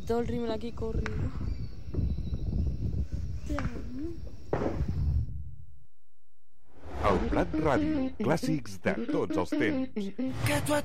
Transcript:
todo el rímel aquí corrido. El Prat Ràdio, clàssics de tots els temps. Que tu et